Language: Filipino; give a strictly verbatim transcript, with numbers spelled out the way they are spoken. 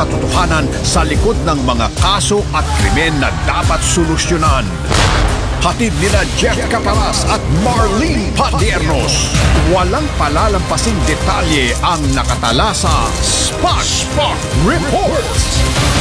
katotohanan sa likod ng mga kaso at krimen na dapat solusyonan. Hatid nila Jeff Caparas at Marlene Padiernos. Walang palalampasing detalye ang nakatala sa Spot Spot Report.